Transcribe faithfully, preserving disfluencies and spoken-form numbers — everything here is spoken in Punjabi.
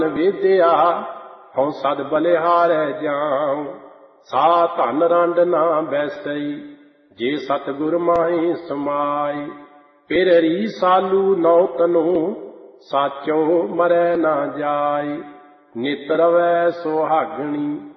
ਵੇਦਿਆ ਹਉ ਸਦ ਬਲਿਹਾਰੈ ਜਾਉ। ਸਾ ਧਨ ਰੰਡ ਨਾ ਬੈਸਈ ਜੇ ਸਤਿਗੁਰ ਮਾਹੀ ਸਮਾਈ। ਫਿਰ ਰੀ ਸਾਲੂ ਨੌ ਤਨੂ ਸਾਚੋ ਮਰੈ ਨਾ ਜਾਈ। ਨਿਤ ਰਵੈ ਸੁਹਾਗਣੀ